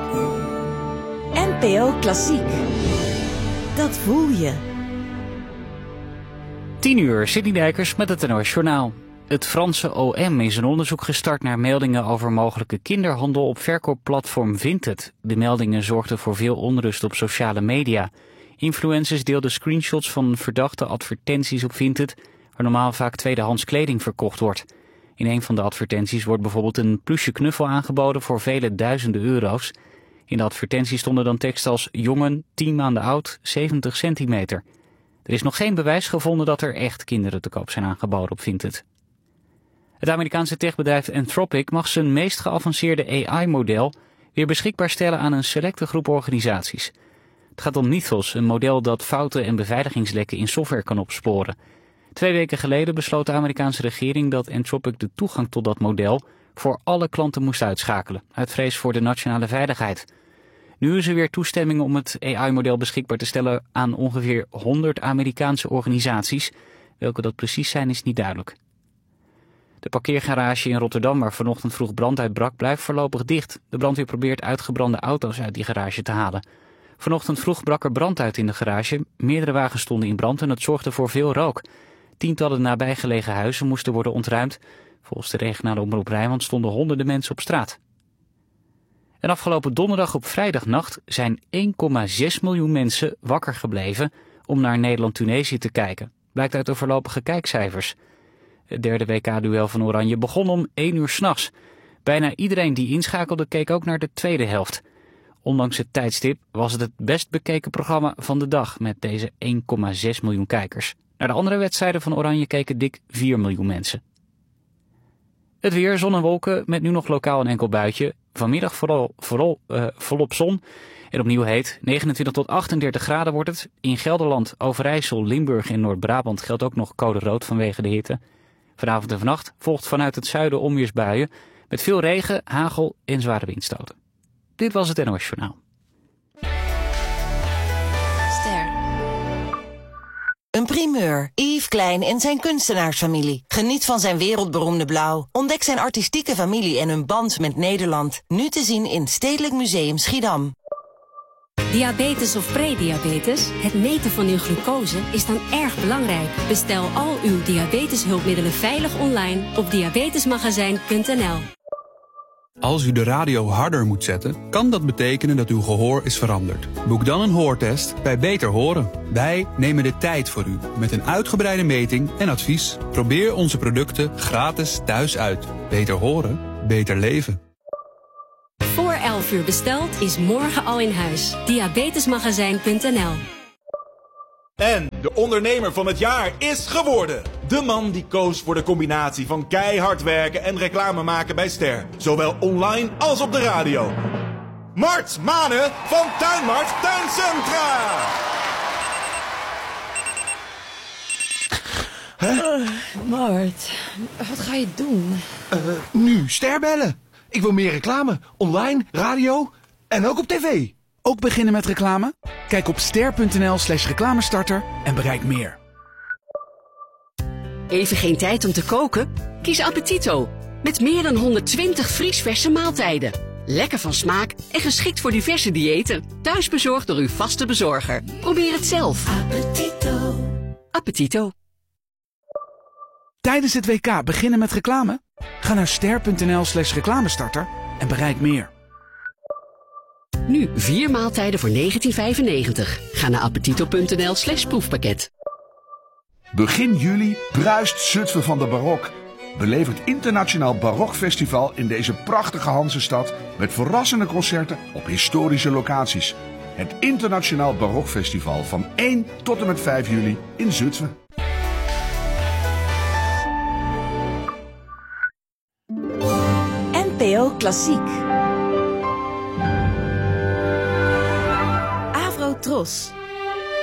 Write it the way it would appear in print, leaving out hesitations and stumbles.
NPO Klassiek. Dat voel je. 10:00, Sidney Dijkers met het NOS Journaal. Het Franse OM is een onderzoek gestart naar meldingen over mogelijke kinderhandel op verkoopplatform Vinted. De meldingen zorgden voor veel onrust op sociale media. Influencers deelden screenshots van verdachte advertenties op Vinted, waar normaal vaak tweedehands kleding verkocht wordt. In een van de advertenties wordt bijvoorbeeld een pluche knuffel aangeboden voor vele duizenden euro's. In de advertentie stonden dan teksten als jongen, 10 maanden oud, 70 centimeter. Er is nog geen bewijs gevonden dat er echt kinderen te koop zijn aangeboden op Vinted. Het Amerikaanse techbedrijf Anthropic mag zijn meest geavanceerde AI-model weer beschikbaar stellen aan een selecte groep organisaties. Het gaat om Mythos, een model dat fouten en beveiligingslekken in software kan opsporen. 2 weken geleden besloot de Amerikaanse regering dat Anthropic de toegang tot dat model voor alle klanten moest uitschakelen, uit vrees voor de nationale veiligheid. Nu is er weer toestemming om het AI-model beschikbaar te stellen aan ongeveer 100 Amerikaanse organisaties. Welke dat precies zijn is niet duidelijk. De parkeergarage in Rotterdam, waar vanochtend vroeg brand uitbrak, blijft voorlopig dicht. De brandweer probeert uitgebrande auto's uit die garage te halen. Vanochtend vroeg brak er brand uit in de garage. Meerdere wagens stonden in brand en het zorgde voor veel rook. Tientallen nabijgelegen huizen moesten worden ontruimd. Volgens de regionale omroep Rijnmond stonden honderden mensen op straat. En afgelopen donderdag op vrijdagnacht zijn 1,6 miljoen mensen wakker gebleven om naar Nederland-Tunesië te kijken. Blijkt uit de voorlopige kijkcijfers. Het derde WK-duel van Oranje begon om 1 uur 's nachts. Bijna iedereen die inschakelde keek ook naar de tweede helft. Ondanks het tijdstip was het best bekeken programma van de dag met deze 1,6 miljoen kijkers. Naar de andere wedstrijden van Oranje keken dik 4 miljoen mensen. Het weer, zon en wolken, met nu nog lokaal een enkel buitje. Vanmiddag volop zon en opnieuw heet. 29 tot 38 graden wordt het. In Gelderland, Overijssel, Limburg en Noord-Brabant geldt ook nog code rood vanwege de hitte. Vanavond en vannacht volgt vanuit het zuiden onweersbuien met veel regen, hagel en zware windstoten. Dit was het NOS Journaal. Een primeur. Yves Klein en zijn kunstenaarsfamilie. Geniet van zijn wereldberoemde blauw. Ontdek zijn artistieke familie en hun band met Nederland. Nu te zien in Stedelijk Museum Schiedam. Diabetes of prediabetes, het meten van uw glucose is dan erg belangrijk. Bestel al uw diabeteshulpmiddelen veilig online op diabetesmagazijn.nl. Als u de radio harder moet zetten, kan dat betekenen dat uw gehoor is veranderd. Boek dan een hoortest bij Beter Horen. Wij nemen de tijd voor u met een uitgebreide meting en advies. Probeer onze producten gratis thuis uit. Beter horen, beter leven. Voor 11 uur besteld is morgen al in huis. Diabetesmagazijn.nl. En de ondernemer van het jaar is geworden. De man die koos voor de combinatie van keihard werken en reclame maken bij Ster. Zowel online als op de radio. Mart Mane van Tuinmart Tuincentra. Mart, wat ga je doen? Nu Ster bellen. Ik wil meer reclame. Online, radio en ook op tv. Ook beginnen met reclame? Kijk op ster.nl/reclamestarter en bereik meer. Even geen tijd om te koken? Kies Appetito. Met meer dan 120 vriesverse maaltijden. Lekker van smaak en geschikt voor diverse diëten. Thuis bezorgd door uw vaste bezorger. Probeer het zelf. Appetito. Appetito. Tijdens het WK beginnen met reclame? Ga naar ster.nl/reclamestarter en bereik meer. Nu 4 maaltijden voor €19,95. Ga naar appetito.nl/proefpakket. Begin juli bruist Zutphen van de barok. Beleef het internationaal barokfestival in deze prachtige Hansestad met verrassende concerten op historische locaties. Het internationaal barokfestival van 1 tot en met 5 juli in Zutphen. NPO Klassiek. Avro Tros.